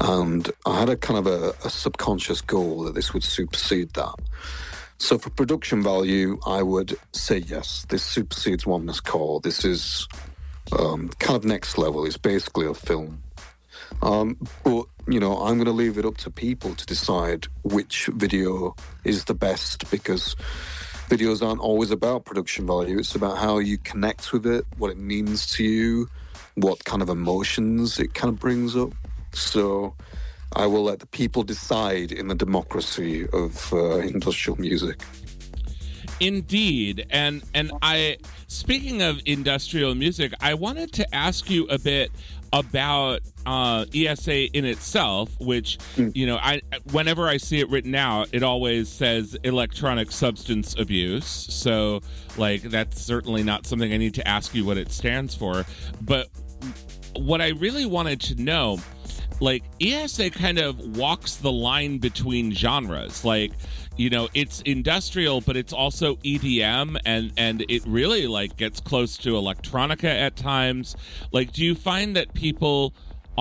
And I had a kind of a subconscious goal that this would supersede that. So for production value, I would say yes, this supersedes Oneness Core. This is kind of next level. It's basically a film. But, you know, I'm going to leave it up to people to decide which video is the best, because videos aren't always about production value. It's about how you connect with it, what it means to you, what kind of emotions it kind of brings up. So I will let the people decide in the democracy of industrial music. Indeed. And I, speaking of industrial music, I wanted to ask you a bit about ESA in itself, which, you know, whenever I see it written out, it always says electronic substance abuse. So, like, that's certainly not something I need to ask you what it stands for. But what I really wanted to know, like, ESA kind of walks the line between genres. Like, you know, it's industrial, but it's also EDM, and it really, like, gets close to electronica at times. Like, do you find that people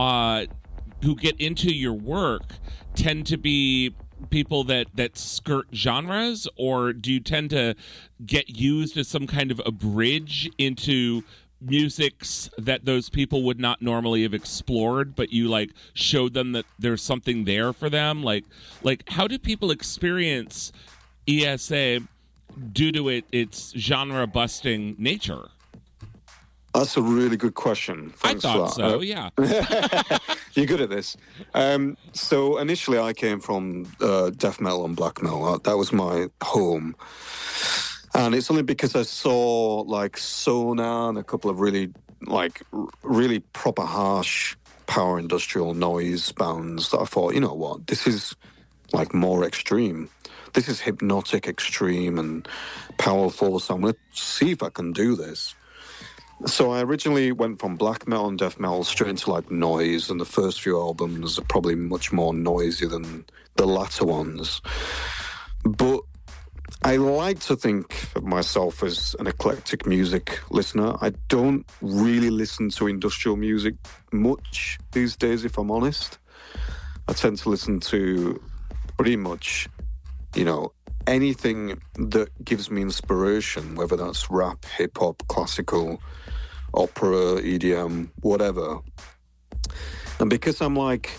who get into your work tend to be people that skirt genres, or do you tend to get used as some kind of a bridge into musics that those people would not normally have explored, but you, like, showed them that there's something there for them? Like how do people experience ESA due to its genre busting nature? That's a really good question. Thanks I thought so, yeah. You're good at this. So initially I came from death metal and black metal. That was my home. And it's only because I saw, like, Sonar and a couple of really proper harsh power industrial noise bands that I thought, you know what, this is, like, more extreme. This is hypnotic extreme and powerful, so I'm going to see if I can do this. So I originally went from black metal and death metal straight into, like, noise, and the first few albums are probably much more noisy than the latter ones. But I like to think of myself as an eclectic music listener. I don't really listen to industrial music much these days, if I'm honest. I tend to listen to pretty much, you know, anything that gives me inspiration, whether that's rap, hip-hop, classical, opera, EDM, whatever. And because I'm, like,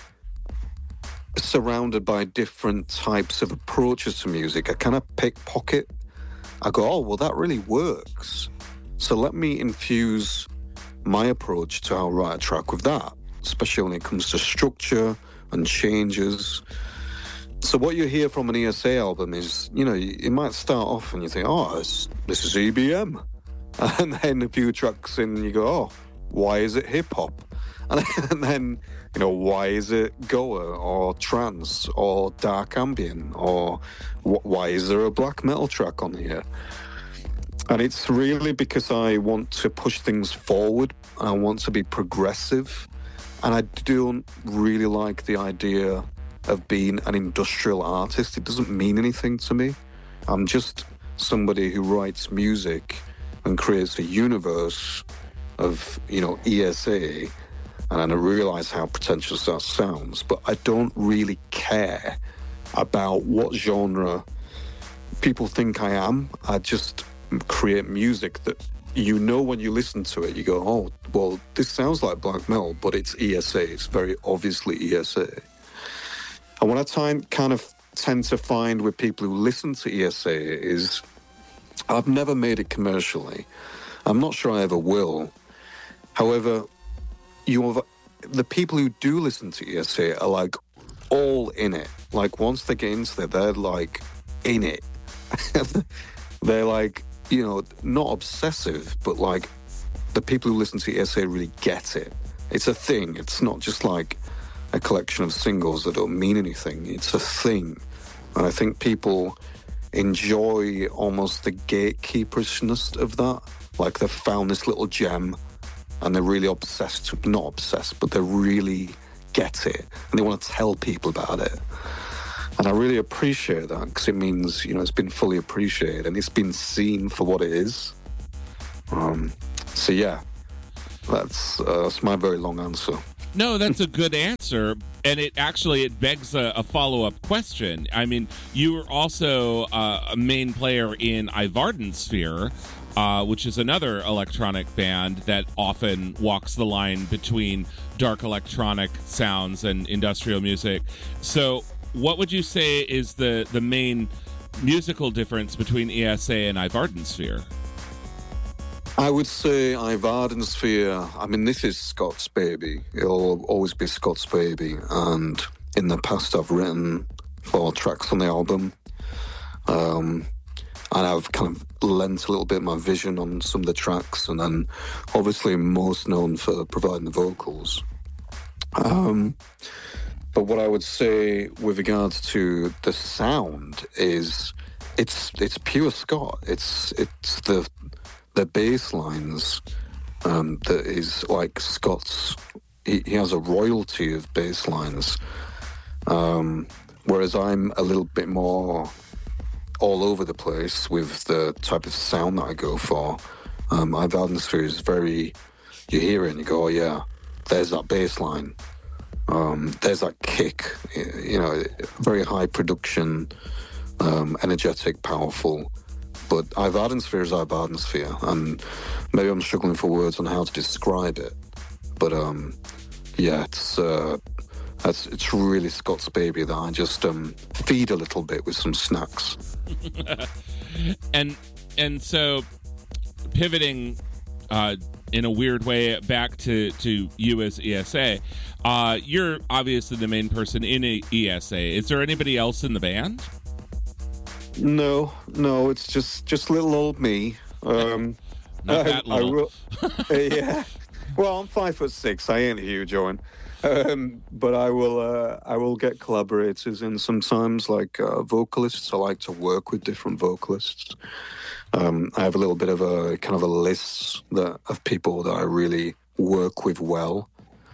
surrounded by different types of approaches to music, I kind of pickpocket. I go, oh, well, that really works. So let me infuse my approach to how I write a track with that, especially when it comes to structure and changes. So what you hear from an ESA album is, you know, it might start off and you think, oh, this is EBM. And then a few tracks in, you go, oh, why is it hip-hop? And then, you know, why is it Goa or trance or dark ambient, or why is there a black metal track on here? And it's really because I want to push things forward. I want to be progressive. And I don't really like the idea of being an industrial artist. It doesn't mean anything to me. I'm just somebody who writes music and creates a universe of, you know, ESA. And I realize how pretentious that sounds, but I don't really care about what genre people think I am. I just create music that, you know, when you listen to it, you go, oh, well, this sounds like black metal, but it's ESA. It's very obviously ESA. And what I kind of tend to find with people who listen to ESA is I've never made it commercially. I'm not sure I ever will. However, the people who do listen to ESA are, like, all in it. Like, once they get into it, they're, like, in it. They're, like, you know, not obsessive, but, like, the people who listen to ESA really get it. It's a thing. It's not just, like, a collection of singles that don't mean anything. It's a thing. And I think people enjoy almost the gatekeeperishness of that. Like, they've found this little gem, and they're really not obsessed, but they really get it, and they want to tell people about it. And I really appreciate that, because it means, you know, it's been fully appreciated, and it's been seen for what it is. So yeah, that's my very long answer. No, that's a good answer, and it begs a follow-up question. I mean, you were also a main player in Ivardensphere, which is another electronic band that often walks the line between dark electronic sounds and industrial music. So what would you say is the main musical difference between ESA and Ivardensphere? I would say Ivardensphere, I mean, this is Scott's baby. It'll always be Scott's baby. And in the past, I've written 4 tracks on the album. And I've kind of lent a little bit of my vision on some of the tracks. And then obviously most known for providing the vocals. But what I would say with regards to the sound is it's pure Scott. It's the bass lines that is like Scott's. He has a royalty of bass lines, whereas I'm a little bit more all over the place with the type of sound that I go for. Ivardensphere is very, you hear it and you go, oh yeah, there's that bass line, there's that kick, very high production, energetic, powerful. But Ivardensphere is Ivardensphere, and maybe I'm struggling for words on how to describe it. But yeah, it's really Scott's baby that I just feed a little bit with some snacks. and so pivoting in a weird way back to you as ESA, you're obviously the main person in ESA. Is there anybody else in the band? No, it's just little old me. Not that little. Yeah. Well, I'm 5'6". I ain't huge, Owen. But I will get collaborators in sometimes, like vocalists. I like to work with different vocalists. I have a little bit of a kind of a list of people that I really work with well.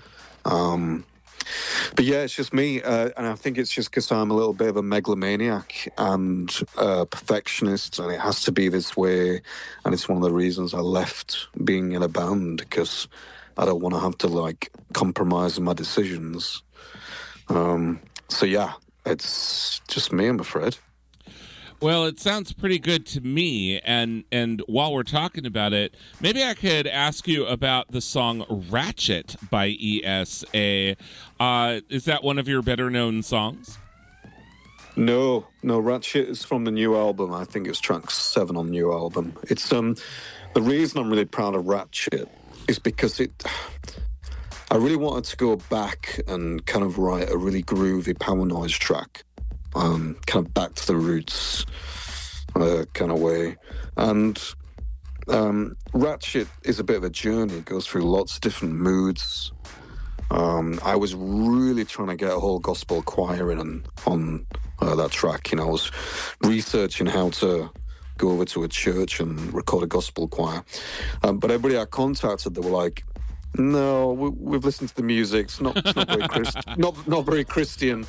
But yeah, it's just me, and I think it's just because I'm a little bit of a megalomaniac and perfectionist, and it has to be this way. And it's one of the reasons I left being in a band, because I don't want to have to compromise my decisions. So yeah, it's just me, I'm afraid. Well, it sounds pretty good to me, and while we're talking about it, maybe I could ask you about the song Ratchet by ESA. Is that one of your better-known songs? No, Ratchet is from the new album. I think it's track 7 on the new album. It's the reason I'm really proud of Ratchet is because I really wanted to go back and kind of write a really groovy power noise track. Kind of back to the roots kind of way. And Ratchet is a bit of a journey. It goes through lots of different moods. I was really trying to get a whole gospel choir in on that track. I was researching how to go over to a church and record a gospel choir. But everybody I contacted, they were like, no, we've listened to the music. It's not very not very Christian.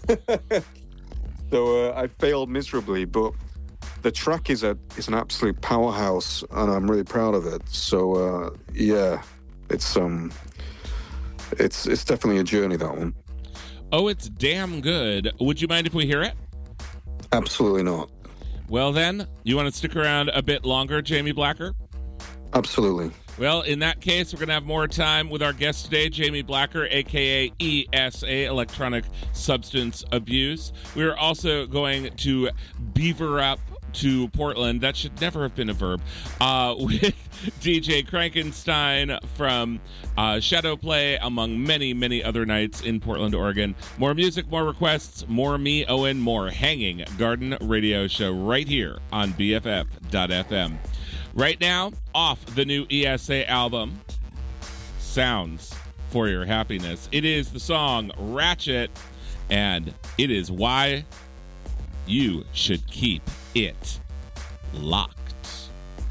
So I failed miserably, but the track is an absolute powerhouse, and I'm really proud of it. So yeah, it's definitely a journey, that one. Oh, it's damn good. Would you mind if we hear it? Absolutely not. Well then, you want to stick around a bit longer, Jamie Blacker? Absolutely. Well, in that case, we're going to have more time with our guest today, Jamie Blacker, a.k.a. ESA, Electronic Substance Abuse. We're also going to beaver up to Portland. That should never have been a verb. With DJ Krankenstein from Shadowplay, among many, many other nights in Portland, Oregon. More music, more requests, more me, Owen, more Hanging Garden Radio Show right here on BFF.FM. Right now, off the new ESA album, Sounds for Your Happiness. It is the song Ratchet, and it is why you should keep it locked.